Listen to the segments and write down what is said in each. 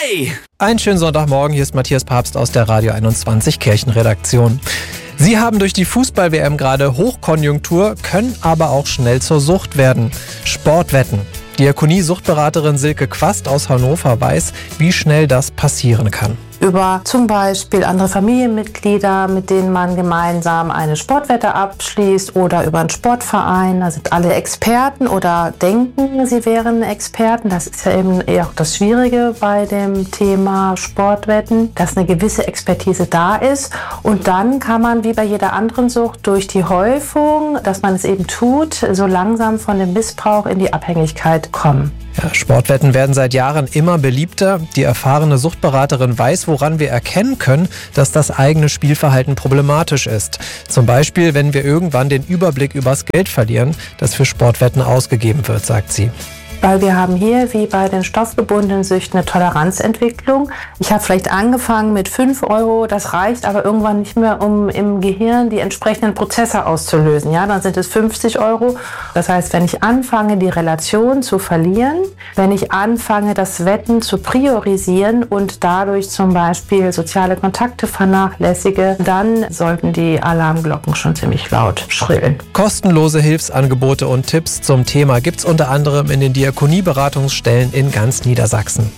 Hey! Einen schönen Sonntagmorgen, hier ist Matthias Papst aus der Radio 21 Kirchenredaktion. Sie haben durch die Fußball-WM gerade Hochkonjunktur, können aber auch schnell zur Sucht werden. Sportwetten. Diakonie-Suchtberaterin Silke Quast aus Hannover weiß, wie schnell das passieren kann. Über zum Beispiel andere Familienmitglieder, mit denen man gemeinsam eine Sportwette abschließt, oder über einen Sportverein. Da sind alle Experten oder denken, sie wären Experten. Das ist ja eben eher auch das Schwierige bei dem Thema Sportwetten, dass eine gewisse Expertise da ist. Und dann kann man wie bei jeder anderen Sucht durch die Häufung, dass man es eben tut, so langsam von dem Missbrauch in die Abhängigkeit kommen. Ja, Sportwetten werden seit Jahren immer beliebter. Die erfahrene Suchtberaterin weiß, woran wir erkennen können, dass das eigene Spielverhalten problematisch ist. Zum Beispiel, wenn wir irgendwann den Überblick übers Geld verlieren, das für Sportwetten ausgegeben wird, sagt sie. Weil wir haben hier, wie bei den stoffgebundenen Süchten, eine Toleranzentwicklung. Ich habe vielleicht angefangen mit 5 Euro, das reicht aber irgendwann nicht mehr, um im Gehirn die entsprechenden Prozesse auszulösen. Ja, dann sind es 50 Euro. Das heißt, wenn ich anfange, die Relation zu verlieren, wenn ich anfange, das Wetten zu priorisieren und dadurch zum Beispiel soziale Kontakte vernachlässige, dann sollten die Alarmglocken schon ziemlich laut schrillen. Kostenlose Hilfsangebote und Tipps zum Thema gibt's unter anderem in den Diakonie-Beratungsstellen in ganz Niedersachsen.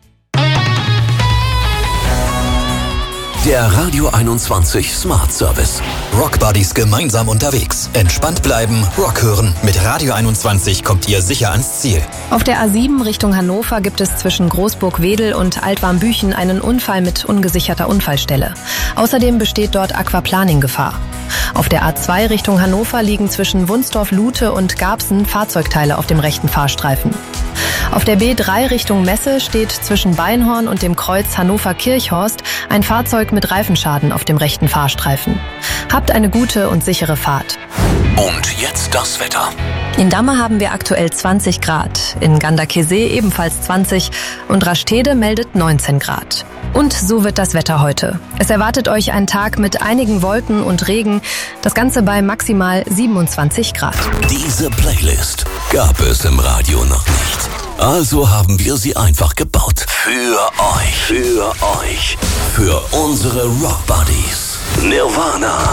Der Radio 21 Smart Service. Rock Buddies gemeinsam unterwegs. Entspannt bleiben, Rock hören. Mit Radio 21 kommt ihr sicher ans Ziel. Auf der A7 Richtung Hannover gibt es zwischen Großburg-Wedel und Altwarmbüchen einen Unfall mit ungesicherter Unfallstelle. Außerdem besteht dort Aquaplaning-Gefahr. Auf der A2 Richtung Hannover liegen zwischen Wunsdorf-Lute und Garbsen Fahrzeugteile auf dem rechten Fahrstreifen. Auf der B3 Richtung Messe steht zwischen Beinhorn und dem Kreuz Hannover-Kirchhorst ein Fahrzeug mit Reifenschaden auf dem rechten Fahrstreifen. Habt eine gute und sichere Fahrt. Und jetzt das Wetter. In Damme haben wir aktuell 20 Grad, in Ganderkesee ebenfalls 20 und Rastede meldet 19 Grad. Und so wird das Wetter heute. Es erwartet euch ein Tag mit einigen Wolken und Regen, das Ganze bei maximal 27 Grad. Diese Playlist gab es im Radio noch nicht. Also haben wir sie einfach gebaut. Für euch. Für unsere Rock Buddies. Nirvana.